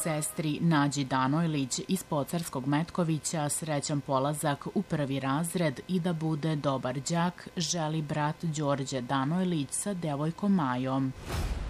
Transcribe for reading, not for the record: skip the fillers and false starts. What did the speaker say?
Sestri Nađi Danojlić iz Pocarskog Metkovića srećan polazak u prvi razred i da bude dobar đak želi brat Đorđe Danojlić sa devojkom Majom.